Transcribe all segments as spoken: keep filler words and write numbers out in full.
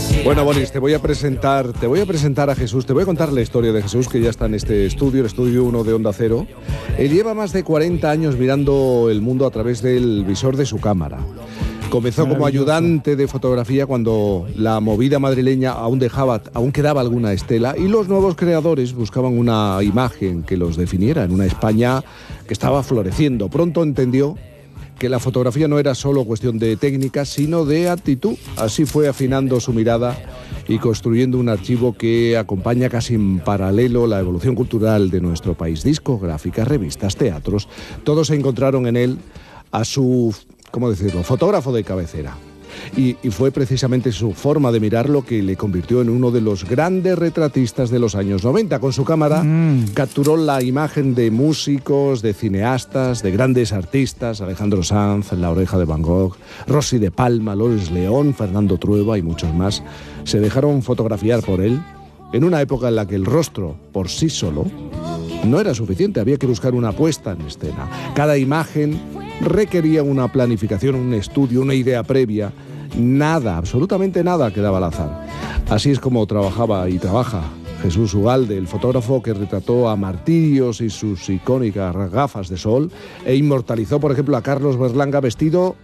Bueno, Bonis, te voy a presentar, te voy a presentar a Jesús, te voy a contar la historia de Jesús, que ya está en este estudio, el estudio uno de Onda Cero. Él lleva más de cuarenta años mirando el mundo a través del visor de su cámara. Comenzó como ayudante de fotografía cuando la movida madrileña aún dejaba, aún quedaba alguna estela, y los nuevos creadores buscaban una imagen que los definiera en una España que estaba floreciendo. Pronto entendió que la fotografía no era solo cuestión de técnica, sino de actitud. Así fue afinando su mirada y construyendo un archivo que acompaña casi en paralelo la evolución cultural de nuestro país. Discográficas, revistas, teatros, todos se encontraron en él a su, ¿cómo decirlo?, fotógrafo de cabecera. Y, y fue precisamente su forma de mirar lo que le convirtió en uno de los grandes retratistas de los años noventa. Con su cámara mm. capturó la imagen de músicos, de cineastas, de grandes artistas: Alejandro Sanz, La Oreja de Van Gogh, Rosy de Palma, Lourdes León, Fernando Trueba y muchos más. Se dejaron fotografiar por él en una época en la que el rostro por sí solo no era suficiente, había que buscar una puesta en escena. Cada imagen requería una planificación, un estudio, una idea previa. Nada, absolutamente nada quedaba al azar. Así es como trabajaba y trabaja Jesús Ugalde, el fotógrafo que retrató a martirios y sus icónicas gafas de sol e inmortalizó, por ejemplo, a Carlos Berlanga vestido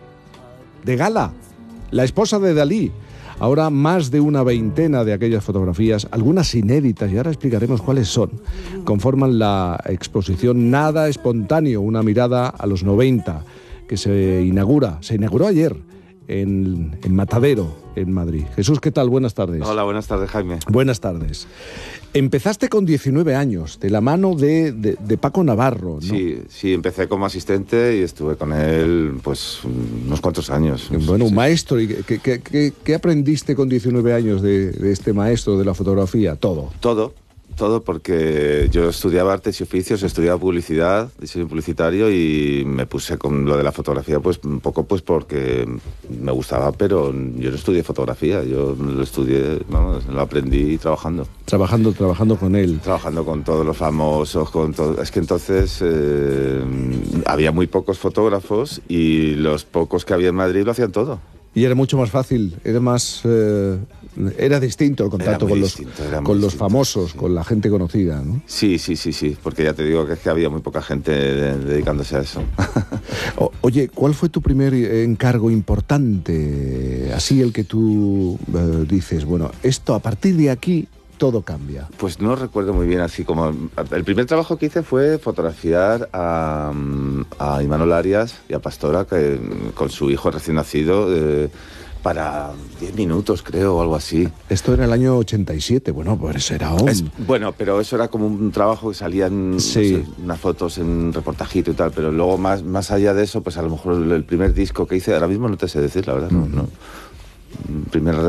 de gala, la esposa de Dalí. Ahora más de una veintena de aquellas fotografías, algunas inéditas, y ahora explicaremos cuáles son, conforman la exposición Nada Espontáneo, una mirada a los noventa, que se inaugura, se inauguró ayer en, en Matadero, en Madrid. Jesús, ¿qué tal? Buenas tardes. Hola, buenas tardes, Jaime. Buenas tardes. Empezaste con diecinueve años, de la mano de, de, de Paco Navarro, ¿no? Sí, sí, empecé como asistente y estuve con él pues unos cuantos años. Bueno, un sí. maestro. ¿Y qué, qué, qué, qué aprendiste con diecinueve años de, de este maestro de la fotografía? Todo. Todo. Todo, porque yo estudiaba artes y oficios, estudiaba publicidad, diseño publicitario, y me puse con lo de la fotografía pues un poco pues porque me gustaba, pero yo no estudié fotografía, yo lo estudié, vamos, lo aprendí trabajando. Trabajando, trabajando con él. Trabajando con todos los famosos, con todo. Es que entonces eh, había muy pocos fotógrafos y los pocos que había en Madrid lo hacían todo. Y era mucho más fácil, era más... Eh, era distinto el contacto con los, con los famosos, sí. Con la gente conocida, ¿no? Sí, sí, sí, sí, porque ya te digo que es que había muy poca gente de, dedicándose a eso. o, oye, ¿cuál fue tu primer encargo importante? Así el que tú eh, dices, bueno, esto a partir de aquí todo cambia. Pues no recuerdo muy bien, así como... El primer trabajo que hice fue fotografiar a, a Imanol Arias y a Pastora, que, con su hijo recién nacido, eh, para diez minutos, creo, o algo así. Esto era el año ochenta y siete, bueno, pues era un... Es, bueno, pero eso era como un trabajo que salían, sí. no sé, unas fotos en reportajito y tal, pero luego más, más allá de eso, pues a lo mejor el primer disco que hice, ahora mismo no te sé decir, la verdad, no... no. Primera...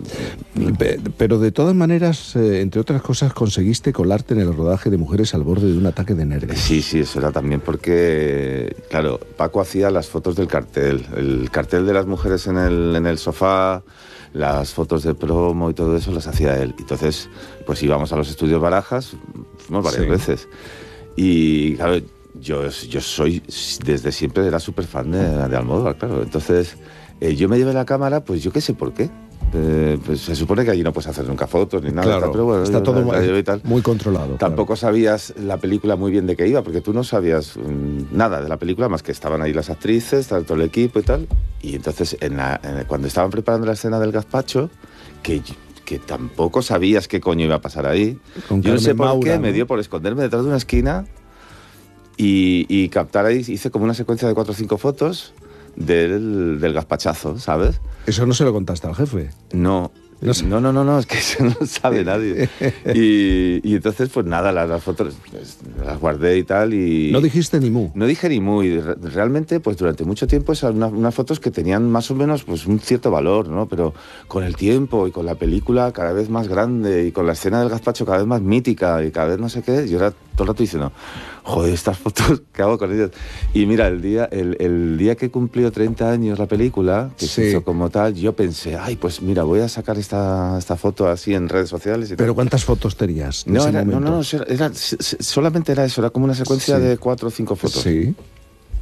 Pero de todas maneras, eh, entre otras cosas, conseguiste colarte en el rodaje de Mujeres al borde de un ataque de nervios. Sí, sí, eso era también porque, claro, Paco hacía las fotos del cartel, el cartel de las mujeres en el, en el sofá, las fotos de promo y todo eso las hacía él. Entonces, pues íbamos a los estudios Barajas, fuimos varias sí. veces. Y, claro, yo, yo soy, desde siempre era súper fan de, de Almodóvar, claro. Entonces... Eh, yo me llevé la cámara, pues yo qué sé por qué. Eh, pues se supone que allí no puedes hacer nunca fotos ni nada. Claro, tal, pero bueno, está yo, todo la, la y tal. muy controlado. Tampoco claro. sabías la película muy bien de qué iba, porque tú no sabías mmm, nada de la película, más que estaban ahí las actrices, todo el equipo y tal. Y entonces, en la, en, cuando estaban preparando la escena del gazpacho, que... que tampoco sabías qué coño iba a pasar ahí. Con yo no sé por Maura, qué, ¿no? me dio por esconderme detrás de una esquina y, y captar ahí, hice como una secuencia de cuatro o cinco fotos del, del gazpachazo, ¿sabes? ¿Eso no se lo contaste al jefe? No. No, sé. no, no, no, no, es que eso no sabe nadie. Y, y entonces, pues nada, las, las fotos pues, las guardé y tal. Y no dijiste ni mu. No dije ni mu. Y re, realmente, pues durante mucho tiempo, esas unas, unas fotos que tenían más o menos pues, un cierto valor, ¿no? Pero con el tiempo y con la película cada vez más grande y con la escena del gazpacho cada vez más mítica y cada vez no sé qué, yo era todo el rato diciendo, joder, estas fotos, ¿qué hago con ellas? Y mira, el día, el, el día que cumplió treinta años la película, que sí. se hizo como tal, yo pensé, ay, pues mira, voy a sacar esta, esta foto así en redes sociales y ¿Pero tal. cuántas fotos tenías en no, ese era, momento? No, no, era, era, solamente era eso, era como una secuencia sí. de cuatro o cinco fotos. Sí.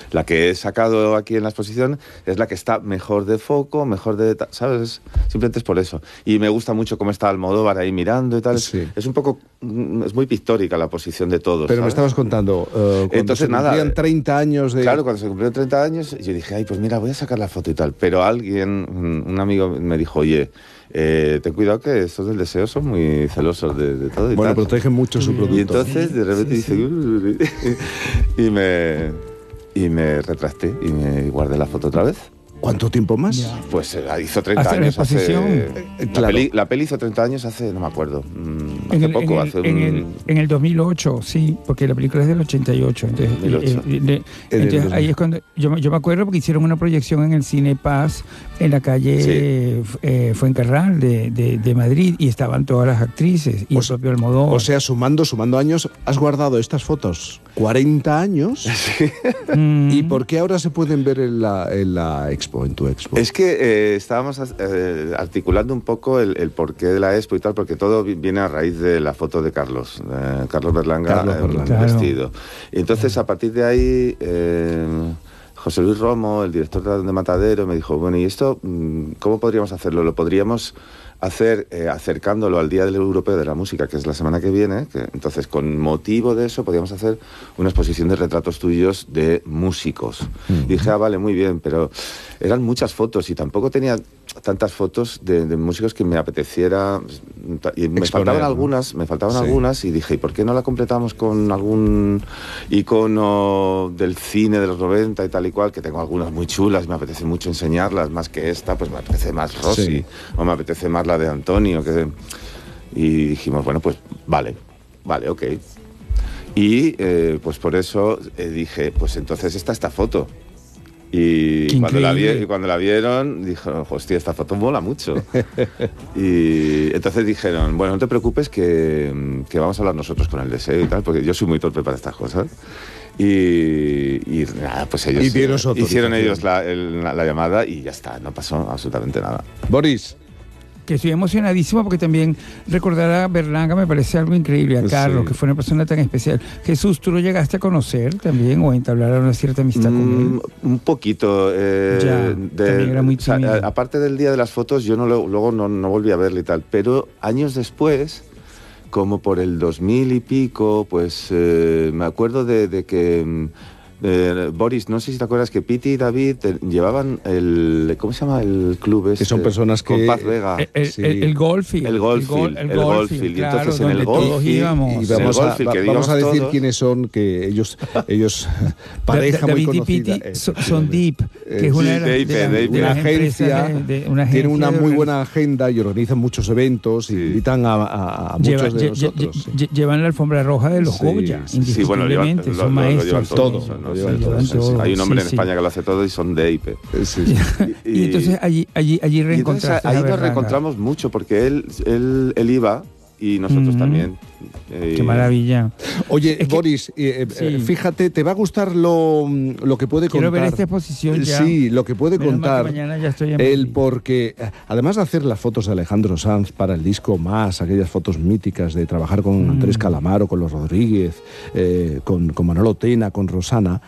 La que he sacado aquí en la exposición es la que está mejor de foco, mejor de... ¿Sabes? Simplemente es por eso. Y me gusta mucho cómo está Almodóvar ahí mirando y tal. Sí. Es un poco... Es muy pictórica la posición de todos. Pero ¿sabes? me estabas contando, uh, cuando Entonces, se nada, cumplían treinta años de... Claro, cuando se cumplieron treinta años, yo dije, ay, pues mira, voy a sacar la foto y tal. Pero alguien, un, un amigo me dijo, oye, eh, ten cuidado que estos del deseo son muy celosos de, de todo y Bueno, tal. protegen mucho su producto. Y entonces, de repente, Sí, dice... sí. y me... Y me retracté y me guardé la foto otra vez. ¿Cuánto tiempo más? Ya. Pues eh, hizo treinta Hace la años. Hace, exposición. Eh, la, claro. peli, la peli hizo treinta años hace, no me acuerdo, mm, hace En el, poco, en el- hace en un... el- en el dos mil ocho, sí, porque la película es del ochenta y ocho. Entonces, dos mil ocho. eh, eh, de- En el entonces dos mil. ahí es cuando yo, me- yo me acuerdo porque hicieron una proyección en el Cine Paz en la calle Sí. eh, eh, Fuencarral de, de, de Madrid y estaban todas las actrices y O el sea- propio Almodóvar. O sea, sumando, sumando años, has guardado estas fotos cuarenta años. Mm. ¿Y por qué ahora se pueden ver en la, en la expo, en tu expo? Es que eh, estábamos eh, articulando un poco el, el porqué de la expo y tal, porque todo vi- viene a raíz de la foto de Carlos, eh, Carlos Berlanga, Carlos eh, Berlanga. Claro. vestido. Y entonces, a partir de ahí, eh, José Luis Romo, el director de de Matadero, me dijo, bueno, ¿y esto mm, cómo podríamos hacerlo? Lo podríamos hacer eh, acercándolo al Día del Europeo de la Música, que es la semana que viene, que, entonces con motivo de eso podíamos hacer una exposición de retratos tuyos de músicos. Mm. Dije, ah, vale, muy bien, pero eran muchas fotos y tampoco tenía tantas fotos de, de músicos que me apeteciera, y me Exponer, faltaban ¿no? algunas, me faltaban Sí. algunas y dije, ¿y por qué no la completamos con algún icono del cine de los noventa y tal y cual, que tengo algunas muy chulas, me apetece mucho enseñarlas, más que esta, pues me apetece más Rossi, Sí. o me apetece más la de Antonio, que... y dijimos, bueno, pues vale, vale, ok. Y eh, pues por eso eh, dije, pues entonces está esta foto. Y Qué cuando, la vi- increíble. y cuando la vieron, dijo, hostia, esta foto mola mucho. Y entonces dijeron, bueno, no te preocupes que, que vamos a hablar nosotros con el deseo y tal, porque yo soy muy torpe para estas cosas. Y, y nada, pues ellos Y dieron su hicieron autorización. ellos la, el- la- la llamada y ya está, no pasó absolutamente nada. Boris, Que estoy emocionadísimo porque también recordar a Berlanga me parece algo increíble, a Carlos, Sí. que fue una persona tan especial. Jesús, ¿tú lo llegaste a conocer también o a entablar una cierta amistad con Mm, él? un poquito. eh, Ya, de- también era muy o sea, tímido. a- aparte del día de las fotos, yo no lo- luego no, no volví a verle y tal. Pero años después, como por el dos mil y pico, pues eh, me acuerdo de, de que... mm, eh, Boris, no sé si te acuerdas que Piti y David eh, llevaban el... ¿Cómo se llama el club este? Que son personas que- Con Paz Vega. El, el, sí. el, el Goldfield. El Goldfield, gol- el Goldfield. Y claro, entonces en el donde todos Goldfield- íbamos. y en el vamos, a, Goldfield, va- que vamos a íbamos decir todos. quiénes son, que ellos, ellos pareja muy David y conocida. Piti son, son Deep, que es Eh, una sí, de las, D I P, de las- D I P. de una las empresas agencia, de- de- una tiene agencia una de muy organi- buena agenda y organizan muchos eventos y Sí. invitan a, a- a Lleva- muchos de lle- nosotros. lle- sí. lle- llevan la alfombra roja de los Sí, Goya, sí, Sí, bueno, lo llevan, indiscutiblemente, lo- son lo- lo maestros. llevan todo, todos, lo ¿no? llevan Sí, todos, sí, sí, sí. sí. Hay un hombre Sí, en sí. España que lo hace todo y son de I P. Eh, sí, sí. Y, entonces allí, allí, allí Y entonces reencontraste ahí a nos Berlanga. reencontramos mucho porque él, él, él iba y nosotros Ujú. también. Eh, Qué maravilla. Oye, Es que- Boris, eh, eh, Sí. fíjate, te va a gustar lo, lo que puede Quiero contar. ver esta exposición ya. Sí, lo que puede Menos mal que contar. mañana ya estoy en Él, Madrid. porque eh, además de hacer las fotos de Alejandro Sanz para el disco Más, aquellas fotos míticas de trabajar con Mm. Andrés Calamaro, con los Rodríguez, eh, con, con Manolo Tena, con Rosana,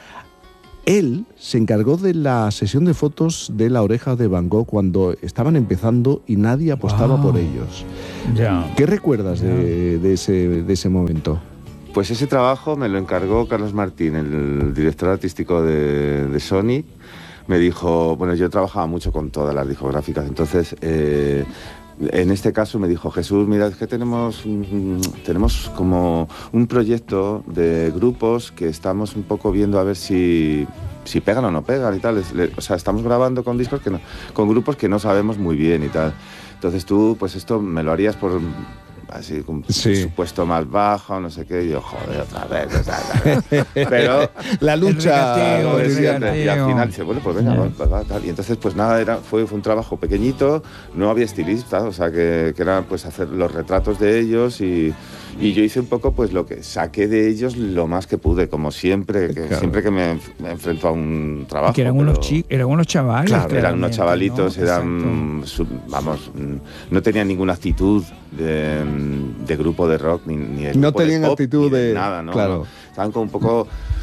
él se encargó de la sesión de fotos de La Oreja de Van Gogh cuando estaban empezando y nadie apostaba Wow. por ellos. Ya. ¿Qué recuerdas de, de ese, de ese momento? Pues ese trabajo me lo encargó Carlos Martín, el director artístico de, de Sony. Me dijo, bueno, yo trabajaba mucho con todas las discográficas, entonces eh, en este caso me dijo, Jesús, mira, es que tenemos, mm, tenemos como un proyecto de grupos que estamos un poco viendo a ver si, si pegan o no pegan y tal. Es- le- o sea, estamos grabando con discos que no, con grupos que no sabemos muy bien y tal. Entonces tú, pues esto me lo harías por así, con un Sí. presupuesto más bajo, no sé qué. Y yo, joder, otra vez, otra vez. Pero La lucha. regateo, lo de el siempre. Y al regateo. final dice, bueno, pues venga, Ya. va, va, va, tal. Y entonces, pues nada, era, fue, fue un trabajo pequeñito, no había estilista, o sea, que, que era pues hacer los retratos de ellos y, y yo hice un poco pues lo que saqué de ellos lo más que pude, como siempre, que Claro. siempre que me, me enfrento a un trabajo. Que eran pero- unos chicos, eran unos chavales. Claro, eran claramente, unos chavalitos, ¿no? eran, su- vamos, mm, no tenían ninguna actitud de, de grupo de rock, ni, ni de No grupo de tenían pop, actitud ni de- nada, ¿no? claro. Estaban como un poco,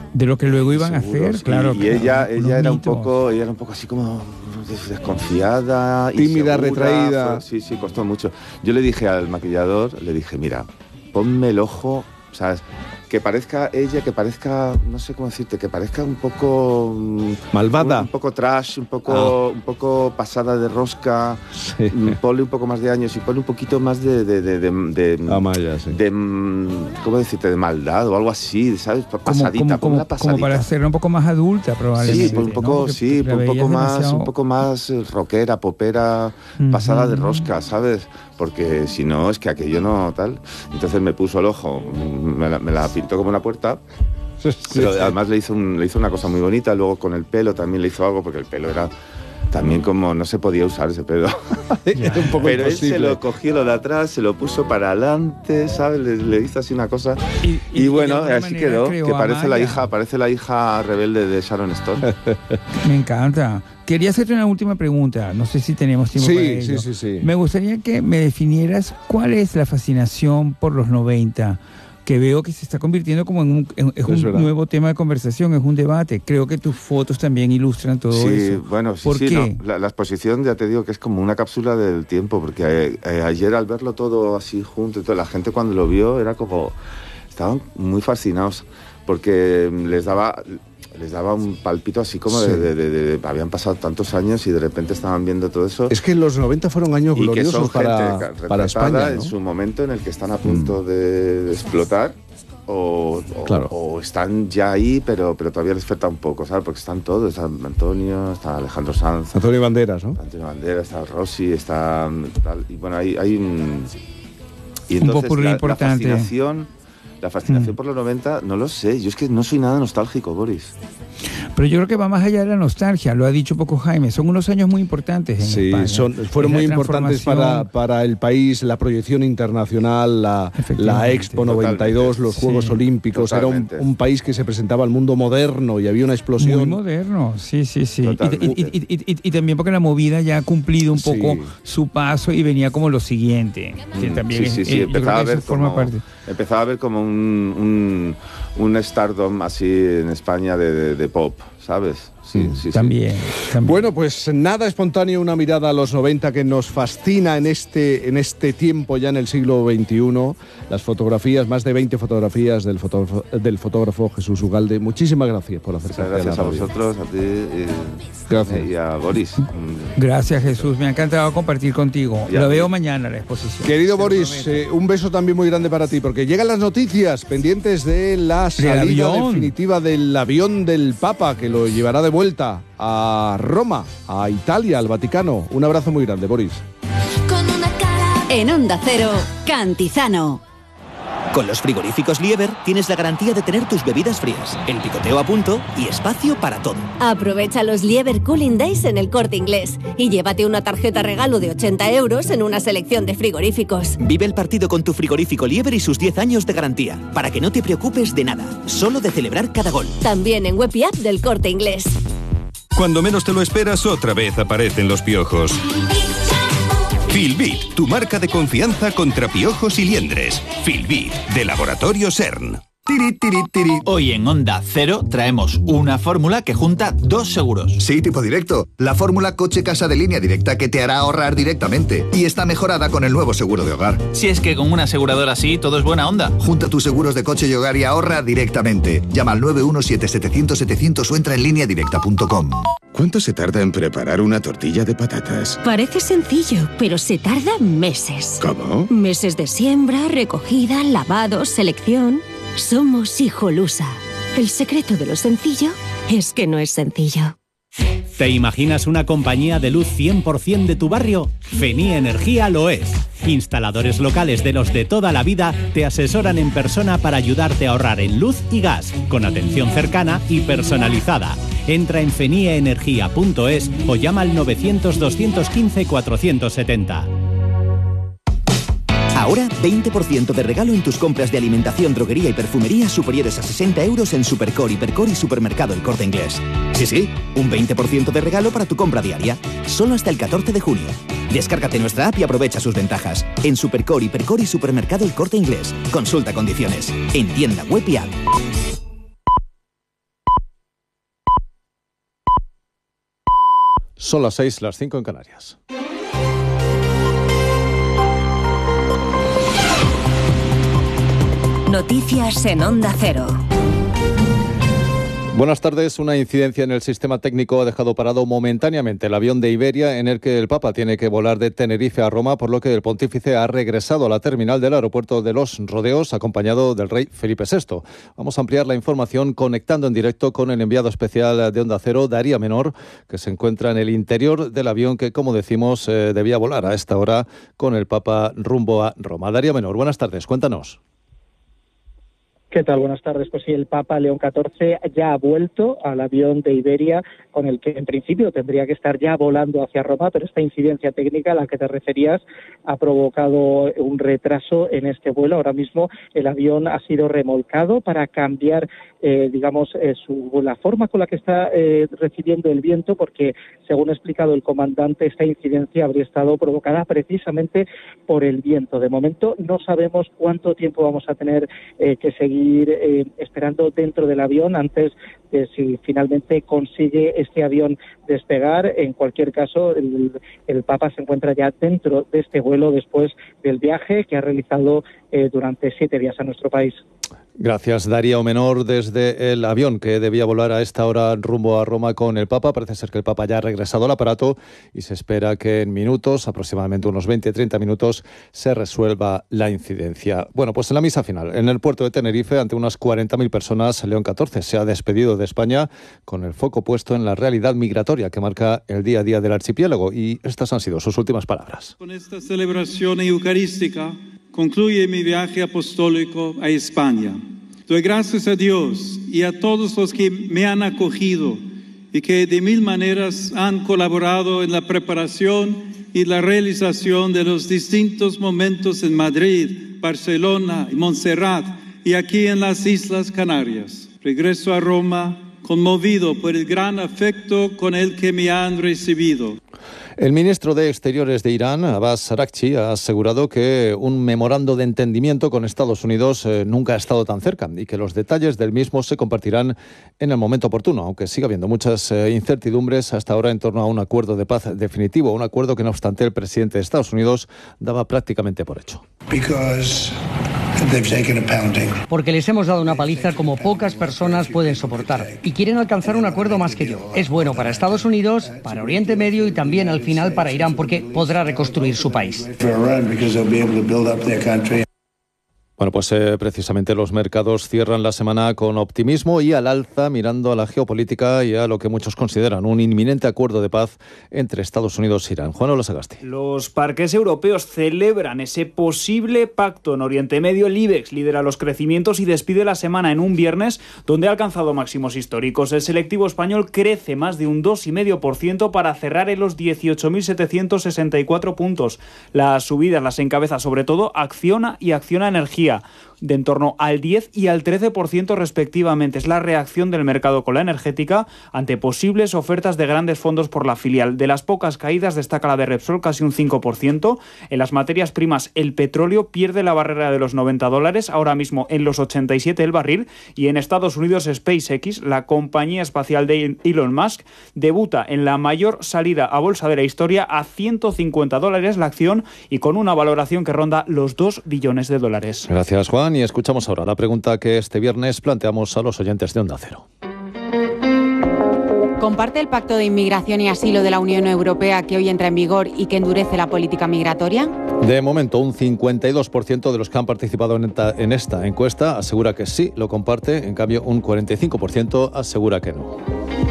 de lo que luego iban a Seguros. hacer, claro. Y, y claro, ella, ella era un mitos. poco, ella era un poco así como desconfiada, tímida, insegura, retraída. fue- sí, sí, costó mucho. Yo le dije al maquillador, le dije, mira, ponme el ojo, ¿sabes? Que parezca ella, que parezca, no sé cómo decirte, que parezca un poco mm, Malvada. un, un poco trash, un poco, un poco pasada de rosca. Sí. Mm, Ponle un poco más de años y ponle un poquito más de, de, de, de, de- Amaya, sí. de, mm, ¿cómo decirte? De maldad o algo así, ¿sabes? Como, Pasadita, como, ponla como, pasadita. como para hacerla un poco más adulta, probablemente. Sí, pues un ¿no? poco, Porque sí, la un veías poco más, demasiado- un poco más eh, rockera, popera, pasada de rosca, ¿sabes? Porque si no, es que aquello no tal. Entonces me puso el ojo, me la, me la pintó como una puerta. Sí, Pero sí. además le hizo, un- le hizo una cosa muy bonita. Luego con el pelo también le hizo algo, porque el pelo era también como no se podía usar ese pelo. Era un poco Pero él imposible. se lo cogió lo de atrás, se lo puso para adelante, ¿sabes? Le, le hizo así una cosa. Y, Y, y- y bueno, de alguna así manera quedó, creó que a parece la Maya. hija, parece la hija rebelde de Sharon Stone. Me encanta. Quería hacerte una última pregunta. No sé si tenemos tiempo Sí, para ello. sí, sí, sí. Me gustaría que me definieras cuál es la fascinación por los noventa, que veo que se está convirtiendo como en un, en- es Es un verdad. nuevo tema de conversación, es un debate. Creo que tus fotos también ilustran todo Sí, eso. bueno, sí, ¿Por sí, qué? no, la, la exposición ya te digo que es como una cápsula del tiempo, porque eh, eh, ayer al verlo todo así junto, y toda la gente cuando lo vio era como, estaban muy fascinados, porque les daba, les daba un palpito así como Sí. de, de- de- de- habían pasado tantos años y de repente estaban viendo todo eso. Es que los noventa fueron años Y que son gloriosos para, gente para retratada España, en ¿no? su momento en el que están a punto de, de explotar o, o- Claro. o están ya ahí, pero, pero todavía les falta un poco, ¿sabes? Porque están todos, está Antonio, está Alejandro Sanz, Antonio Banderas, ¿no? está Antonio Bandera, está Rossi, está tal, y bueno, hay, hay un... Y Un entonces popurrí la, la importante. fascinación, la fascinación Mm. por los noventa, no lo sé, yo es que no soy nada nostálgico, Boris. Pero yo creo que va más allá de la nostalgia, lo ha dicho poco Jaime. Son unos años muy importantes en Sí, España. son, fueron Es la muy importantes para, transformación. para el país, la proyección internacional, la, Efectivamente. la Expo noventa y dos, Totalmente. los Juegos Sí, Olímpicos. Era un, totalmente. un país que se presentaba al mundo moderno y había una Muy explosión. moderno, sí, sí, sí. Y, Totalmente. y- y- y- y- y también porque la movida ya ha cumplido un poco Sí. su paso y venía como lo siguiente. Que Mm, también sí, sí, es- sí, eh, yo empezaba creo a que ver eso forma como, parte. empezaba a ver como un, un, un stardom así en España de, de- de pop, ¿sabes? Sí, sí, sí. También, también. Bueno, pues nada espontáneo, una mirada a los noventa que nos fascina en este, en este tiempo ya en el siglo veintiuno. Las fotografías, más de veinte fotografías del fotógrafo, del fotógrafo Jesús Ugalde. Muchísimas gracias por Muchas acercarte gracias a a la radio. vosotros, a ti y, Gracias. y a Boris. Mm. Gracias, Jesús. Me ha encantado compartir contigo. Ya. Lo veo mañana la exposición. Querido Te lo Boris, prometo. eh, un beso también muy grande para ti, porque llegan las noticias pendientes de la salida avión. definitiva del avión del Papa, que lo llevará de vuelta a Roma, a Italia, al Vaticano. Un abrazo muy grande, Boris. En Onda Cero, Cantizano. Con los frigoríficos Lieber tienes la garantía de tener tus bebidas frías, el picoteo a punto y espacio para todo. Aprovecha los Lieber Cooling Days en El Corte Inglés y llévate una tarjeta regalo de ochenta euros en una selección de frigoríficos. Vive el partido con tu frigorífico Lieber y sus diez años de garantía, para que no te preocupes de nada, solo de celebrar cada gol. También en web y app del Corte Inglés. Cuando menos te lo esperas, otra vez aparecen los piojos. Filbit, tu marca de confianza contra piojos y liendres. Filbit, de Laboratorio CERN. Tiri, tiri, tiri. Hoy en Onda Cero traemos una fórmula que junta dos seguros. Sí, tipo directo. La fórmula coche-casa de línea directa que te hará ahorrar directamente. Y está mejorada con el nuevo seguro de hogar. Si es que con una aseguradora así todo es buena onda. Junta tus seguros de coche y hogar y ahorra directamente. Llama al nueve uno siete siete cero cero siete cero cero o entra en línea directa punto com. ¿Cuánto se tarda en preparar una tortilla de patatas? Parece sencillo, pero se tarda meses. ¿Cómo? Meses de siembra, recogida, lavado, selección. Somos Hijolusa. El secreto de lo sencillo es que no es sencillo. ¿Te imaginas una compañía de luz cien por ciento de tu barrio? Fenía Energía lo es. Instaladores locales de los de toda la vida te asesoran en persona para ayudarte a ahorrar en luz y gas, con atención cercana y personalizada. Entra en fenia energía punto es o llama al novecientos, doscientos quince, cuatrocientos setenta. Ahora, veinte por ciento de regalo en tus compras de alimentación, droguería y perfumería superiores a sesenta euros en Supercore, Hipercore y Supermercado El Corte Inglés. Sí, sí, un veinte por ciento de regalo para tu compra diaria. Solo hasta el catorce de junio. Descárgate nuestra app y aprovecha sus ventajas. En Supercore, Hipercore y Supermercado El Corte Inglés. Consulta condiciones. En tienda web y app. Son las seis, las cinco en Canarias. Noticias en Onda Cero. Buenas tardes. Una incidencia en el sistema técnico ha dejado parado momentáneamente el avión de Iberia en el que el Papa tiene que volar de Tenerife a Roma, por lo que el pontífice ha regresado a la terminal del aeropuerto de Los Rodeos acompañado del rey Felipe sexto. Vamos a ampliar la información conectando en directo con el enviado especial de Onda Cero, Darío Menor, que se encuentra en el interior del avión que, como decimos, eh, debía volar a esta hora con el Papa rumbo a Roma. Darío Menor, buenas tardes. Cuéntanos. ¿Qué tal? Buenas tardes. Pues sí, el Papa León catorce ya ha vuelto al avión de Iberia, con el que en principio tendría que estar ya volando hacia Roma, pero esta incidencia técnica a la que te referías ha provocado un retraso en este vuelo. Ahora mismo el avión ha sido remolcado para cambiar, eh, digamos, eh, su, la forma con la que está eh, recibiendo el viento, porque, según ha explicado el comandante, esta incidencia habría estado provocada precisamente por el viento. De momento no sabemos cuánto tiempo vamos a tener eh, que seguir ir eh, esperando dentro del avión antes de si finalmente consigue este avión despegar. En cualquier caso, el, el Papa se encuentra ya dentro de este vuelo después del viaje que ha realizado eh, durante siete días a nuestro país. Gracias, Darío Menor, desde el avión que debía volar a esta hora rumbo a Roma con el Papa. Parece ser que el Papa ya ha regresado al aparato y se espera que en minutos, aproximadamente unos veinte a treinta minutos, se resuelva la incidencia. Bueno, pues en la misa final, en el puerto de Tenerife, ante unas cuarenta mil personas, León catorce se ha despedido de España con el foco puesto en la realidad migratoria que marca el día a día del archipiélago, y estas han sido sus últimas palabras. Con esta celebración eucarística concluye mi viaje apostólico a España. Doy gracias a Dios y a todos los que me han acogido y que de mil maneras han colaborado en la preparación y la realización de los distintos momentos en Madrid, Barcelona y Montserrat y aquí en las Islas Canarias. Regreso a Roma conmovido por el gran afecto con el que me han recibido. El ministro de Exteriores de Irán, Abbas Araghchi, ha asegurado que un memorando de entendimiento con Estados Unidos eh, nunca ha estado tan cerca y que los detalles del mismo se compartirán en el momento oportuno, aunque siga habiendo muchas eh, incertidumbres hasta ahora en torno a un acuerdo de paz definitivo, un acuerdo que no obstante el presidente de Estados Unidos daba prácticamente por hecho. Porque les hemos dado una paliza como pocas personas pueden soportar y quieren alcanzar un acuerdo más que yo. Es bueno para Estados Unidos, para Oriente Medio y también al final para Irán, porque podrá reconstruir su país. Bueno, pues eh, precisamente los mercados cierran la semana con optimismo y al alza, mirando a la geopolítica y a lo que muchos consideran un inminente acuerdo de paz entre Estados Unidos e Irán. Juan Olosagasti. Los parques europeos celebran ese posible pacto en Oriente Medio. El IBEX lidera los crecimientos y despide la semana en un viernes donde ha alcanzado máximos históricos. El selectivo español crece más de un dos coma cinco por ciento para cerrar en los dieciocho mil setecientos sesenta y cuatro puntos. Las subidas las encabeza sobre todo Acciona y Acciona Energía, de en torno al diez y al trece por ciento respectivamente. Es la reacción del mercado con la energética ante posibles ofertas de grandes fondos por la filial. De las pocas caídas destaca la de Repsol, casi un cinco por ciento. En las materias primas, el petróleo pierde la barrera de los noventa dólares, ahora mismo en los ochenta y siete el barril. Y en Estados Unidos, SpaceX, la compañía espacial de Elon Musk, debuta en la mayor salida a bolsa de la historia a ciento cincuenta dólares la acción y con una valoración que ronda los dos billones de dólares. Gracias, Juan. Y escuchamos ahora la pregunta que este viernes planteamos a los oyentes de Onda Cero. ¿Comparte el Pacto de Inmigración y Asilo de la Unión Europea que hoy entra en vigor y que endurece la política migratoria? De momento, un cincuenta y dos por ciento de los que han participado en esta, en esta encuesta asegura que sí, lo comparte. En cambio, un cuarenta y cinco por ciento asegura que no.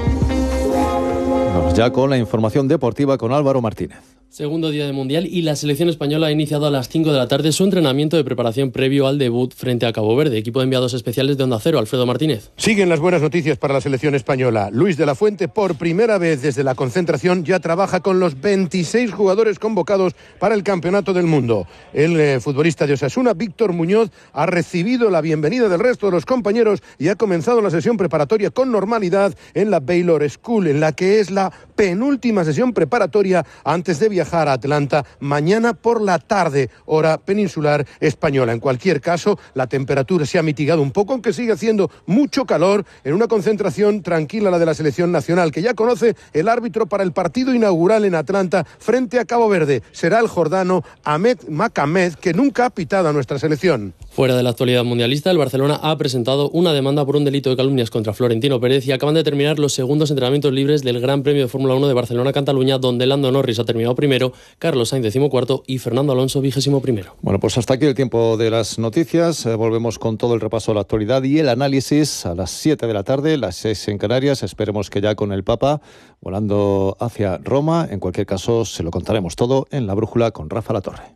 Vamos ya con la información deportiva con Álvaro Martínez. Segundo día de Mundial y la selección española ha iniciado a las cinco de la tarde su entrenamiento de preparación previo al debut frente a Cabo Verde. Equipo de enviados especiales de Onda Cero, Alfredo Martínez. Siguen las buenas noticias para la selección española. Luis de la Fuente, por primera vez desde la concentración, ya trabaja con los veintiséis jugadores convocados para el Campeonato del Mundo. El eh, futbolista de Osasuna, Víctor Muñoz, ha recibido la bienvenida del resto de los compañeros y ha comenzado la sesión preparatoria con normalidad en la Baylor School, en la que es la penúltima sesión preparatoria antes de viajar viajar a Atlanta mañana por la tarde, hora peninsular española. En cualquier caso, la temperatura se ha mitigado un poco, aunque sigue haciendo mucho calor, en una concentración tranquila, la de la selección nacional, que ya conoce el árbitro para el partido inaugural en Atlanta frente a Cabo Verde. Será el jordano Ahmed Makamed, que nunca ha pitado a nuestra selección. Fuera de la actualidad mundialista, el Barcelona ha presentado una demanda por un delito de calumnias contra Florentino Pérez y acaban de terminar los segundos entrenamientos libres del Gran Premio de Fórmula uno de Barcelona-Cataluña, donde Lando Norris ha terminado primero, Carlos Sainz decimocuarto y Fernando Alonso vigésimo primero. Bueno, pues hasta aquí el tiempo de las noticias. Eh, volvemos con todo el repaso de la actualidad y el análisis a las siete de la tarde, las seis en Canarias. Esperemos que ya con el Papa volando hacia Roma. En cualquier caso, se lo contaremos todo en La Brújula con Rafa Latorre.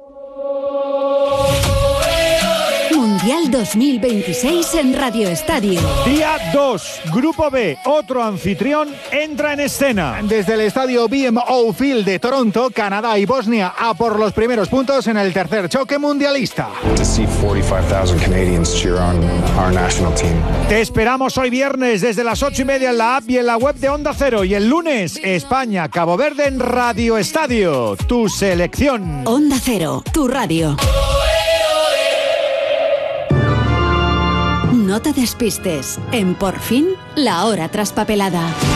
Mundial dos mil veintiséis en Radio Estadio. Día dos, Grupo B, otro anfitrión entra en escena. Desde el estadio B M O Field de Toronto, Canadá y Bosnia a por los primeros puntos en el tercer choque mundialista. Te esperamos hoy viernes desde las ocho y media en la app y en la web de Onda Cero. Y el lunes, España, Cabo Verde en Radio Estadio. Tu selección. Onda Cero, tu radio. No te despistes. En Por fin, la hora traspapelada.